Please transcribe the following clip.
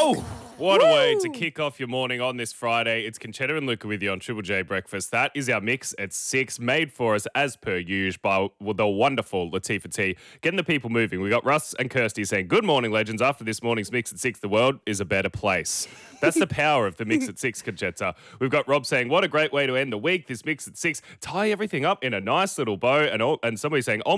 Oh, what a way to kick off your morning on this Friday. It's Conchetta and Luca with you on Triple J Breakfast. That is our mix at 6, made for us as per usual by the wonderful Latifah T. Getting the people moving. We got Russ and Kirsty saying, good morning, legends. After this morning's mix at 6, the world is a better place. That's the power of the mix at 6, Conchetta. We've got Rob saying, what a great way to end the week. This mix at 6, tie everything up in a nice little bow. And somebody saying,